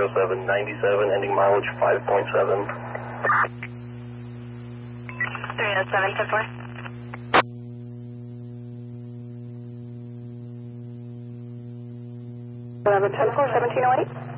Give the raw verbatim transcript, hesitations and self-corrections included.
oh seven ninety-seven, ending mileage five point seven. three oh seven ten four. eleven ten four, seventeen oh eight.